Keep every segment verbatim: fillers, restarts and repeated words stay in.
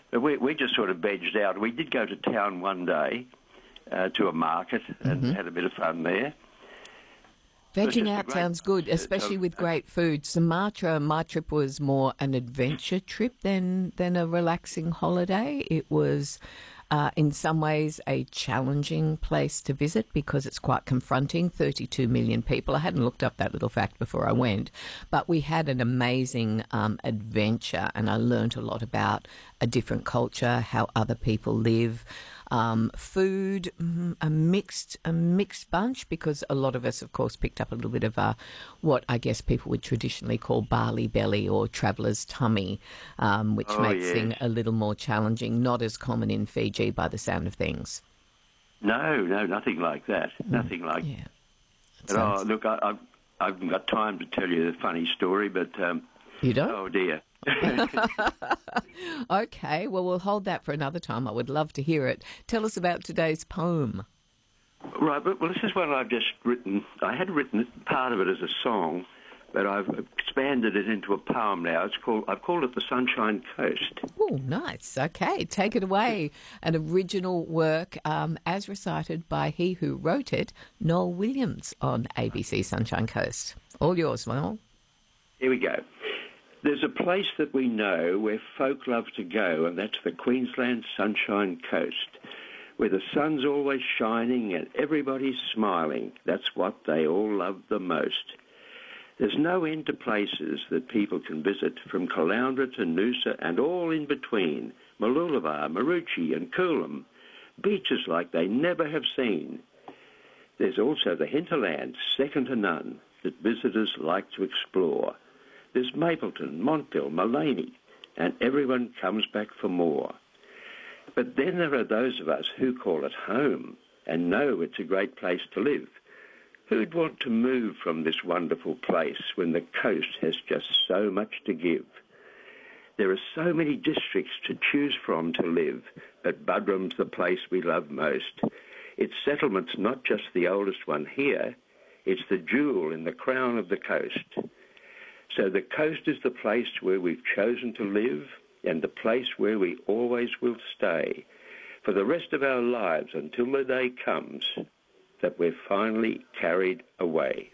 But we, we just sort of vegged out. We did go to town one day uh, to a market and Mm-hmm. had a bit of fun there. Vegging just a out great- sounds good, uh, especially so- with great food. Sumatra, my trip was more an adventure trip than, than a relaxing holiday. It was, uh, in some ways, a challenging place to visit because it's quite confronting. thirty-two million people. I hadn't looked up that little fact before I went, but we had an amazing um, adventure, and I learnt a lot about a different culture, how other people live. Um, food, mm, a mixed a mixed bunch, because a lot of us, of course, picked up a little bit of uh, what I guess people would traditionally call barley belly or traveller's tummy, um, which Oh, makes yes. things a little more challenging. Not as common in Fiji by the sound of things. No, no, nothing like that. Nothing like Yeah. But, So oh, it's- look, I, I've, I haven't got time to tell you the funny story, but, um, you don't? oh, dear. Okay, well, we'll hold that for another time. I would love to hear it. Tell us about today's poem. Right, but well, this is one I've just written. I had written part of it as a song, but I've expanded it into a poem now. It's called. I've called it The Sunshine Coast. Oh, nice. Okay, take it away. An original work um, as recited by he who wrote it, Noel Williams, on A B C Sunshine Coast. All yours, Noel. Here we go. There's a place that we know where folk love to go, and that's the Queensland Sunshine Coast, where the sun's always shining and everybody's smiling. That's what they all love the most. There's no end to places that people can visit, from Caloundra to Noosa and all in between, Mooloolaba, Maroochy and Coolum, beaches like they never have seen. There's also the hinterland, second to none, that visitors like to explore. There's Mapleton, Montville, Mullaney, and everyone comes back for more. But then there are those of us who call it home and know it's a great place to live. Who'd want to move from this wonderful place when the coast has just so much to give? There are so many districts to choose from to live, but Buderim's the place we love most. Its settlement's not just the oldest one here, it's the jewel in the crown of the coast. So the coast is the place where we've chosen to live and the place where we always will stay for the rest of our lives until the day comes that we're finally carried away.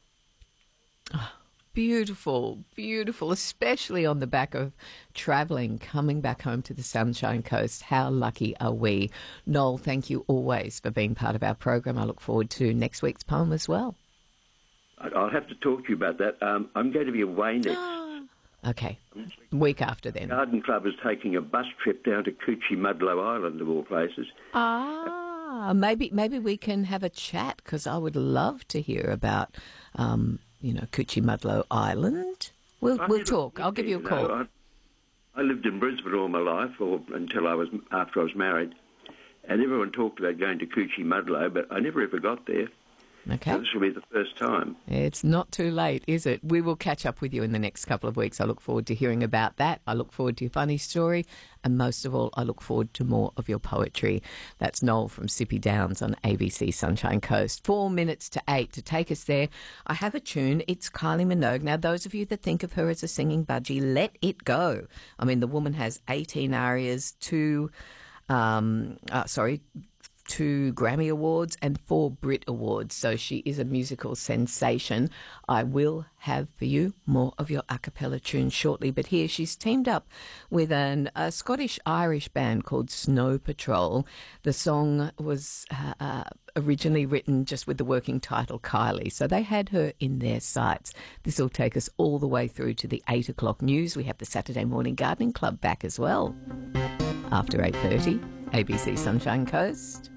Beautiful, beautiful, especially on the back of travelling, coming back home to the Sunshine Coast. How lucky are we? Noel, thank you always for being part of our program. I look forward to next week's poem as well. I'll have to talk to you about that. Um, I'm going to be away next. Okay, week after then. Garden Club is taking a bus trip down to Coochie Mudlow Island, of all places. Ah, maybe maybe we can have a chat, because I would love to hear about, um, you know, Coochie Mudlow Island. We'll I we'll never- talk. I'll give you a know, call. I, I lived in Brisbane all my life, or until I was after I was married, and everyone talked about going to Coochie Mudlow, but I never ever got there. Okay. So this will be the first time. It's not too late, is it? We will catch up with you in the next couple of weeks. I look forward to hearing about that. I look forward to your funny story. And most of all, I look forward to more of your poetry. That's Noel from Sippy Downs on A B C Sunshine Coast. Four minutes to eight to take us there. I have a tune. It's Kylie Minogue. Now, those of you that think of her as a singing budgie, let it go. I mean, the woman has eighteen arias, two, um, uh, sorry, two Grammy Awards and four Brit Awards. So she is a musical sensation. I will have for you more of your a cappella tunes shortly. But here she's teamed up with an, a Scottish-Irish band called Snow Patrol. The song was uh, uh, originally written just with the working title Kylie. So they had her in their sights. This will take us all the way through to the eight o'clock news. We have the Saturday Morning Gardening Club back as well. After eight thirty, A B C Sunshine Coast.